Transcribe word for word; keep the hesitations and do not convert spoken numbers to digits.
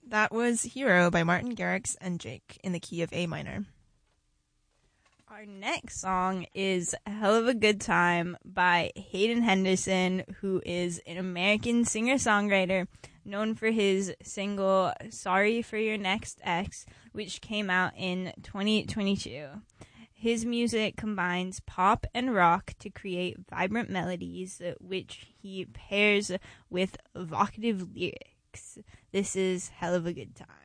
That was Hero by Martin Garrix and Jake in the key of A minor. Our next song is Hell of a Good Time by Hayden Henderson, who is an American singer-songwriter known for his single Sorry for Your Next Ex, which came out in twenty twenty-two. His music combines pop and rock to create vibrant melodies, which he pairs with evocative lyrics. This is Hell of a Good Time.